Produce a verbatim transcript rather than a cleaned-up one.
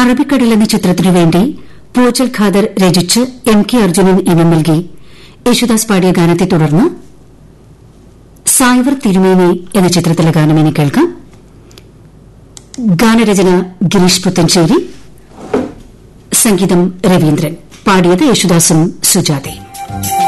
അറബിക്കടൽ എന്ന ചിത്രത്തിനുവേണ്ടി പൂച്ചൽ ഖാദർ രചിച്ച് എം കെ അർജുനൻ ഇനം നൽകി യേശുദാസ് പാടിയ ഗാനത്തെ തുടർന്ന് സായ്വർ തിരുമേനി എന്ന ചിത്രത്തിലെ ഗാനം ഇനി കേൾക്കാം. ഗാനരചന ഗിരീഷ് പുത്തഞ്ചേരി, സംഗീതം രവീന്ദ്രൻ, പാടിയത് യേശുദാസും സുജാതയും.